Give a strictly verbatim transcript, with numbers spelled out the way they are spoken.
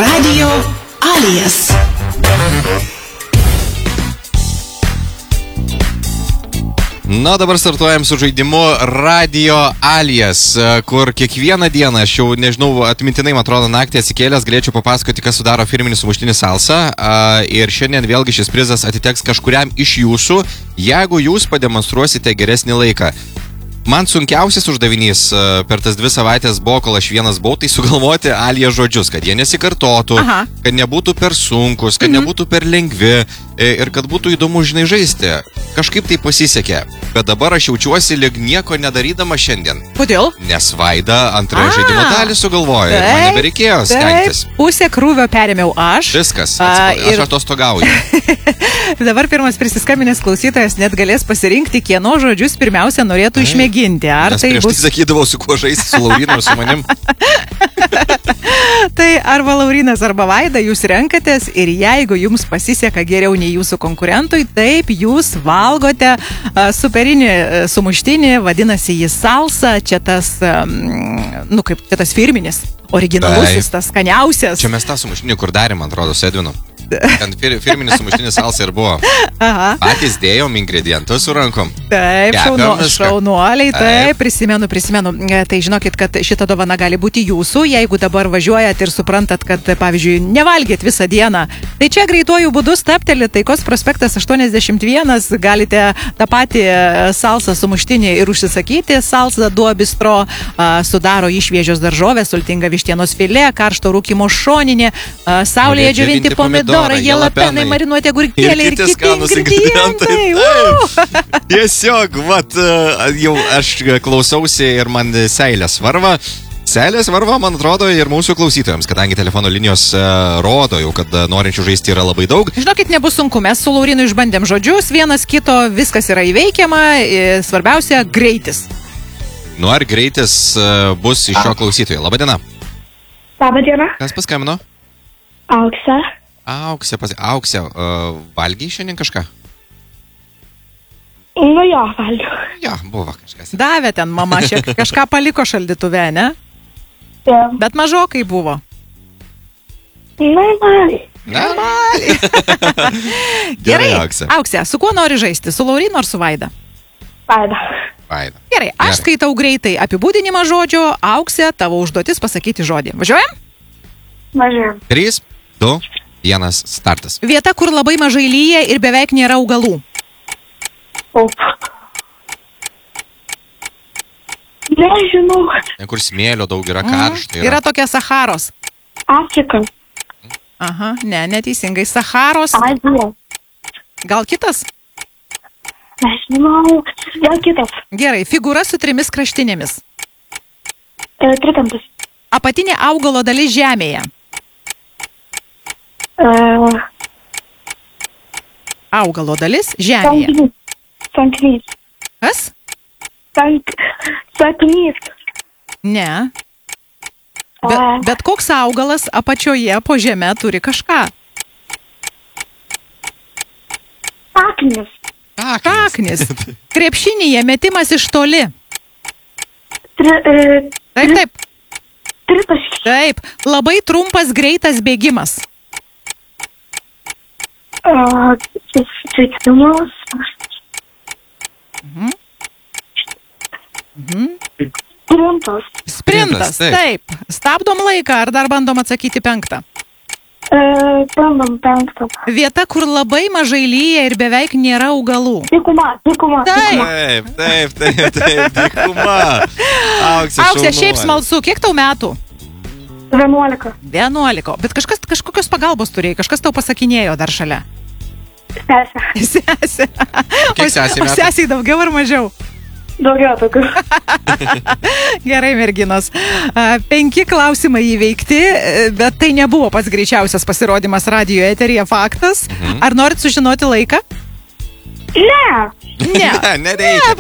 Radio Alias. Na, dabar startuojam su žaidimu Radio Alias, kur kiekvieną dieną, aš jau nežinau, atmintinai, man atrodo, naktį atsikėlęs galėčiau papasakoti, kas sudaro firminį sumuštinį salsą. Ir šiandien vėlgi šis prizas atiteks kažkuriam iš jūsų, jeigu jūs pademonstruosite geresnį laiką. Man sunkiausias uždavinys per tas dvi savaitės buvo, kol aš vienas buvau, tai sugalvoti Alias žodžius, kad jie nesikartotų, Aha. kad nebūtų per sunkus, kad mhm. nebūtų per lengvi ir kad būtų įdomu, žinai, žaisti. Kažkaip tai pasisekė, bet dabar aš jaučiuosi lyg nieko nedarydama šiandien. Kodėl? Nes Vaida antrąją žaidimo dalį sugalvojo ir man nebereikėjo stengtis. Pusę krūvio perėmiau aš. Viskas, atsiprašau, ir... aš atostogauju. Dabar pirmas prisiskambinęs klausytojas net galės pasirinkti, kieno žodžius pirmiausia norėtų Ai. išmėginti. Ar Nes tai prieš bus... tai sakydavau, su kuo žaisti, su Laurinu ar su manim. Tai arba Laurinas, arba Vaida, jūs renkatės ir jeigu jums pasiseka geriau nei jūsų konkurentui, taip jūs valgote uh, superinį uh, sumuštinį, vadinasi jis salsa, čia tas, um, nu kaip, čia tas firminis, originalusis, tas skaniausias. Čia mes tą sumuštinį, kur darėm, man atrodo, su Edvinu. Ten fir, firminis sumuštinis salsa ir buvo. Aha. Patys dėjom ingredientus su rankom. Taip, šaunu, šaunuoliai, taip, taip, prisimenu, prisimenu. Tai žinokit, kad šita dovana gali būti jūsų, jeigu dabar važiuojat ir suprantat, kad, pavyzdžiui, nevalgėt visą dieną. Tai čia greituoju būdu stapteli Taikos prospektas aštuoniasdešimt vienas, galite tą patį salsą sumuštinį ir užsisakyti. Salsa Duo Bistro sudaro išviežios daržovės, sultinga vištienos filė, karšto rūkymo šoninė, saulėje džiovinti pomidorą, jalapenai, marinuoti agurkėliai ir kiti ingredientai. Tiesiog, vat, jau aš klausausi ir man seilės varva. Seilės varva, man atrodo, ir mūsų klausytojams, kadangi telefono linijos uh, rodo jau, kad uh, norinčių žaisti yra labai daug. Žinokit, nebus sunku, mes su Laurinu išbandėm žodžius, vienas kito, viskas yra įveikiama, svarbiausia – greitis. Nu, ar greitis uh, bus iš šio klausytojo? Labadiena. Labadiena. Kas paskambino? Auksė. Auksė, pas... Auksė, uh, valgiai šiandien kažką? Nu jo, valgiau. Jo, buvo kažkas. Davė ten mama šiek kažką paliko šaldytuve, ne? Ja. Bet mažokai buvo. Normaliai. Normaliai. Gerai, Auksė. Auksė, su kuo nori žaisti? Su Laurinu ar su Vaida? Vaida. Vaida. Gerai, aš Gerai. skaitau greitai apibūdinimą žodžio. Auksė, tavo užduotis pasakyti žodį. Važiuojam? Važiuojam. Trys, du, vienas, startas. Vieta, kur labai mažai lyja ir beveik nėra augalų. Op. Nežinau. Kur smėlio daug yra, karšta. Yra. yra tokia Saharos. Afrika. Aha, ne, neteisingai. Saharos. Azija. Gal kitas? Nežinau. Gal kitas. Gerai, figūra su trimis kraštinėmis. E, trikampis. Apatinė augalo dalis žemėje. E... Augalo dalis žemėje. Sanknys. Sanknys. Kas? Sank... Saknys. Ne. Be, bet koks augalas apačioje po žeme turi kažką. Aknis. Aknis. Krepšinyje metimas iš toli. Tri, e, taip, taip. Tritaškis. Taip. Labai trumpas greitas bėgimas. Atsitiktinumas. Mhm. Mhm. Sprintas. Sprintas, taip. taip. Stabdom laiką, ar dar bandom atsakyti penktą? E, bandom penktą. Vieta, kur labai mažai lyja ir beveik nėra augalų. Dykuma, dykuma. Taip, taip, taip, taip, dykuma. Auksė, Auksė, šiaip smalsu, kiek tau metų? Vienuolika. Vienuoliko. Bet kažkas, kažkokios pagalbos turėjai, kažkas tau pasakinėjo dar šalia. Sesė. Sesė. Kiek sesė metų? O sesiai daugiau ar mažiau? Daugiau tokių. Gerai, merginos. Penki klausimai įveikti, bet tai nebuvo pats greičiausias pasirodymas radijo eteryje, faktas. Mhm. Ar norit sužinoti laiką? Ne. Ne. Ne, nereikia.